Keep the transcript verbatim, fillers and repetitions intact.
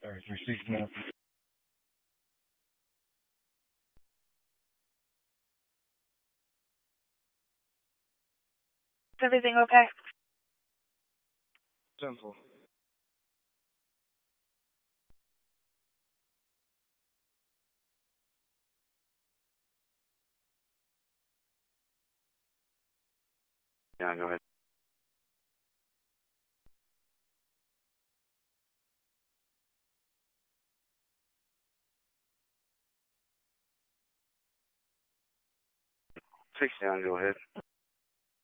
Sorry, three six now. Is everything okay? Simple. Yeah, go ahead. Six down, go ahead.